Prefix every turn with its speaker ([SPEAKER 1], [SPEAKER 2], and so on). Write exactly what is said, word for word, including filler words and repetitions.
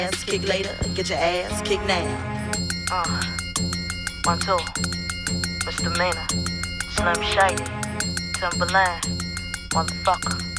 [SPEAKER 1] ass kick later, get your ass kicked now.
[SPEAKER 2] Uh, one, two. Misdemeanor. Slim Shady. Timberland. Motherfucker.